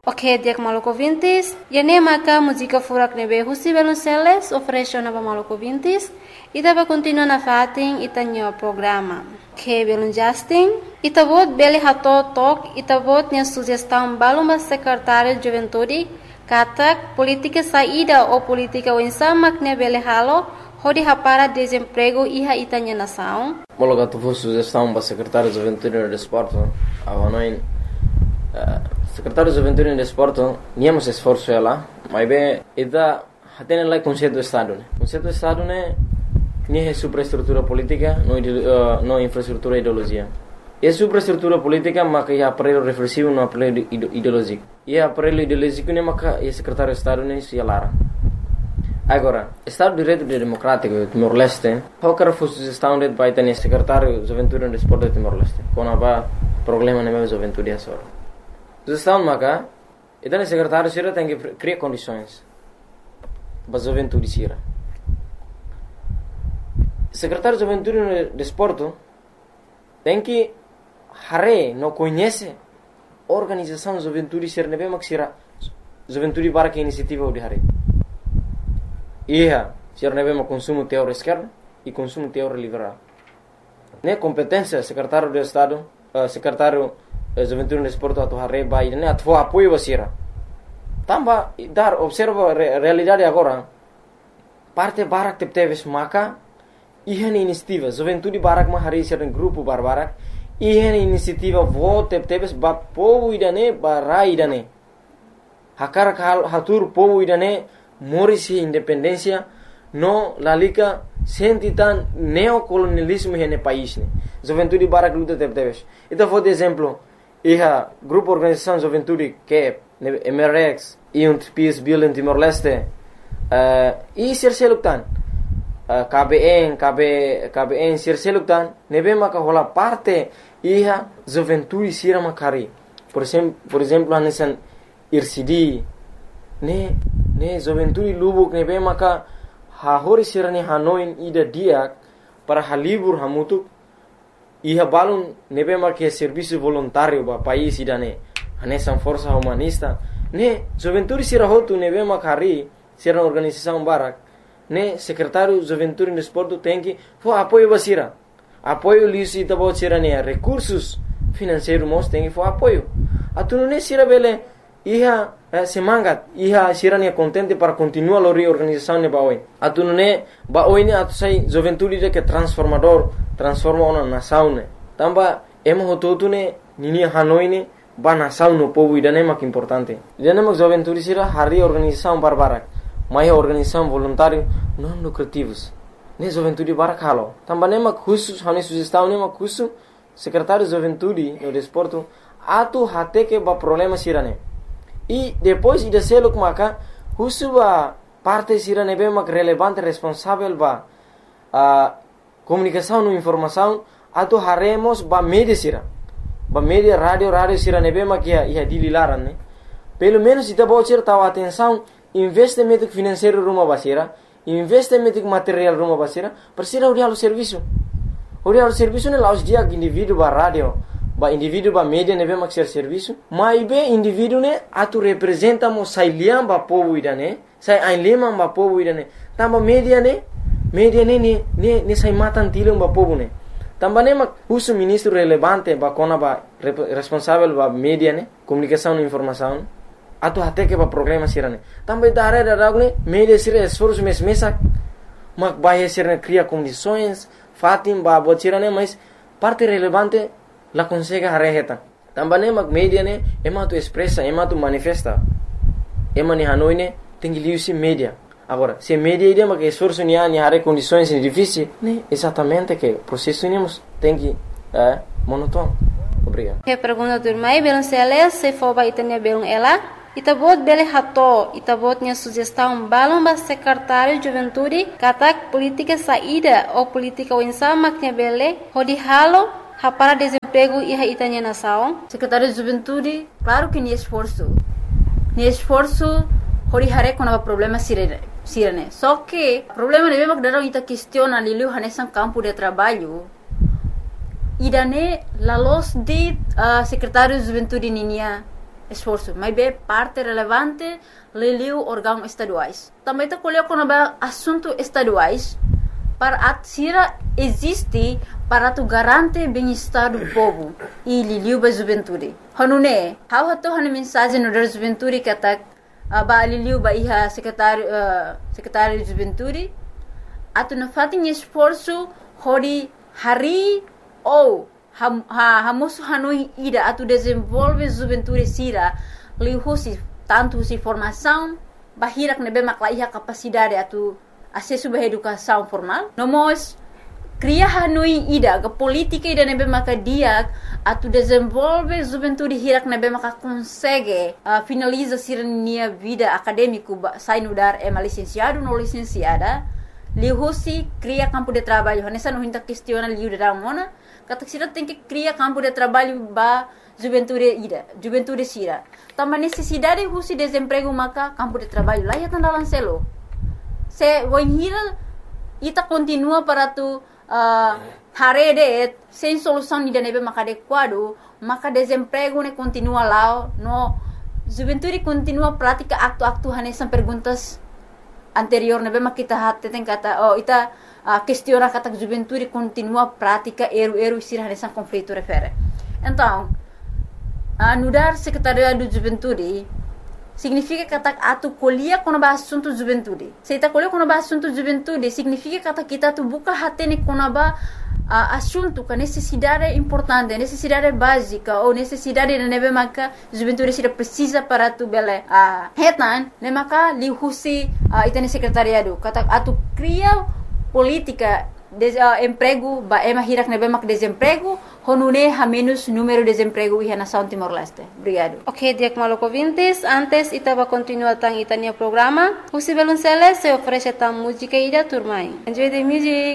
Ok, dia Maluco Vintes. E nem maca música furak nebe husi Velonceles oferece na Maluco Vintes. E dava continua na fatin itanyo programa. Que Velon Justin. Itavot beli hato tok itavot nya sugestão baluma secretário de Juventude katak política saída ou política wensamak ne beli halo hodi hapara desemprego iha itanya nação. Mologa tu fosse sugestão para secretário de Juventude e Desporto. Avanoin secretário de Juventude e Desporto, niamos esforço ela, mas bem, ida hatene lá conceito do Estado, né? Conceito do Estado né, nem é superestrutura política, não infraestrutura ideologia. É superestrutura política, mas é aparelho reflexivo, não aparelho ideológico. E aparelho ideológico né, mas é secretário de Estado né, se alara. Agora, Estado de Direito Democrático Timor-Leste, qualquer sugestão de vai ter secretário de Juventude e Desporto de Timor-Leste, quando há problema na minha juventude é só. Sugestão maka, então o secretário Sira tem que criar condições para a juventude Sira. Secretário de Juventude e Desporto tem que não conhece a organização de juventude Sira, não é mais Sira juventude para que iniciativa de Hare. Sira não é mais consumo teórico esquerdo e consumo teórico liberal. Né competência secretário de Estado, secretário Juventude no Desporto atau Hare bai ne atvo apoio basira. Tamba dar observa realidade agora. Parte barak tepteves maka ihan inisiativa Juventude barak ma Hare ser grupo barbarak ihan inisiativa vo tepteves ba povo idane barai idane. Hakar hatur povo idane morisi independência no lalika sentitan neocolonialismo hene país ne. Juventude barak luta tepteves. Então vou de exemplo grupo organização Juventude que é MRX e PSB Bill em Timor-Leste e Sirseluktan KBN Sirseluktan nebe maka hola parte Juventude Sira Makari por exemplo anesan IRCD ne Juventude Lubuk nebe maka hahori sirani Hanoi ida dia para halibur hamutuk balun nebe marque serviço voluntário ba país idane anesan força humanista ne juventude sira hotu nebe makari sira organização barak ne secretário juventude e desporto tem que apoio basira apoio lisi tabo sira ne recursos financeiros mos tem que apoio atunu ne sira bele semangat sira ne contente para continuar a organização ne baoi atunu ne baoi ne atusai juventude que transforma uma nação ne tamba hototu ne nini Hanoi ne ba nação no povo idane mak importante idane mak juventude sira hari organização barbarak mai organização voluntário não lucrativos ne juventude barak halo tamba ne mak khusus hane sugestão ne mak khusus secretário de juventude no desporto atu hate que ba problema sira ne e depois ida seluk maka khusus ba parte sira ne be mak relevante responsável ba comunicação e informação atu haremos ba media sira ba media radio sira nebe makia ia dililaran ne pelo menos ita bocir tahu atenção investimento financeiro rumah basira investimento material rumah basira persira urial serviço ne laus dia indivíduo ba radio ba indivíduo ba media nebe mak serviço mai be indivíduo ne atu representa mo sailiam ba povo idane sai ainlema ba povo idane tamba media ne sai matan tilum ba povo ne também mak uso ministro relevante ba kona ba responsável ba media ne comunicação e informação atu até que ba problema sirane também da ne media sira esforço mesak mak ba sirane cria condições fatim ba botirane mas parte relevante la consegue hareheta também mak media ne tu expressa tu manifesta ni Hanoi ne tem que liusi media. Agora, se media ideia mas que esforço ni hare condições difíceis, né? Exatamente que o processo tem que monótono. Obrigado. Que pergunta do irmão Velonceles se for vai ter belum ela, itabot bele hato, itabot nya sugestão balão ba secretário de juventude, katak política saída ou política winsama que bele, hodi halo, para desemprego e itanya nação. Secretário de juventude, claro que ni esforço hori hare kona problema sirene. Só que problema ne memang darang ita questiona liu hanesan campo de trabalho. Idane lalos de secretário de juventude ninia esforço, mas é parte relevante liliu órgãos estaduais. Também está colhendo quando assuntos estaduais para a sira existe para tu garante bem-estar do povo e liliu ba juventude. Hanune, how hato hana mensagem no da juventude que atak ba liliu ba iha secretário de juventude atu na fatin esforço hori hari ou hamoso hanui ida atu desenvolve juventude sira lihusi tanto si formação bahirak nebe maklaiha capacidade atu acesso à educação formal. Nós cria hanui ida ke política ida nebe maka dia atu desenvolve juventude hirak nebe maka consegue finaliza sirnia vida acadêmico sai no dar licenciado no licenciada lihusi cria campo de trabalho nessa não hinta questiona liu da mona kata sira tem que cria campo de trabalho ba juventude sira também necessidade husi desemprego maka campo de trabalho lá ya tanda lancelo se voinhira ita continua para tu harede sem solução ni nebe maka adequado maka desemprego ne continua lá no juventude continua prática aktu hanesan perguntas anterior nebe maka kita hatte tem kata ita questiona kata juventude continua prática eru sira hanesan conflito refere então anudar secretariado de juventude significa kata atu colhia quando ba assunto juventude. Se ita colhia quando ba assunto juventude significa kata kita tu buka hatene quando ba assunto com necessidade importante, necessidade básica ou necessidade de nebe maka juventude sira precisa para tu bele hetan ne maka lihusi itane secretariado kata atu cria política emprego ba hirak nebe mak desemprego honune ha menos número de desemprego e nação Timor-Leste. Obrigado. Ok, Diak Maloko Vintis, antes ita va continuar tang itania programa. Husi Belunceles se oferece tang música ida turmai. Enjoy the music.